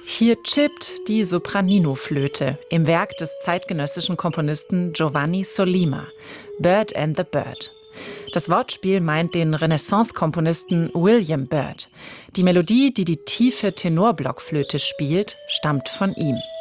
Hier chippt die Sopranino-Flöte im Werk des zeitgenössischen Komponisten Giovanni Sollima, Byrd and the Bird. Das Wortspiel meint den Renaissance-Komponisten William Byrd. Die Melodie, die die tiefe Tenorblockflöte spielt, stammt von ihm.